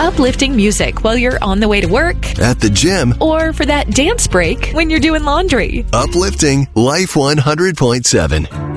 uplifting music while you're on the way to work, at the gym, or for that dance break when you're doing laundry. uplifting Life 100.7.